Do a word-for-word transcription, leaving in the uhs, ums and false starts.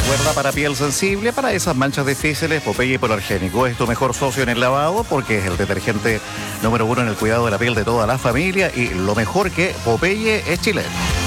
Recuerda, para piel sensible, para esas manchas difíciles, Popeye Hipoalergénico es tu mejor socio en el lavado porque es el detergente número uno en el cuidado de la piel de toda la familia y lo mejor que Popeye es chileno.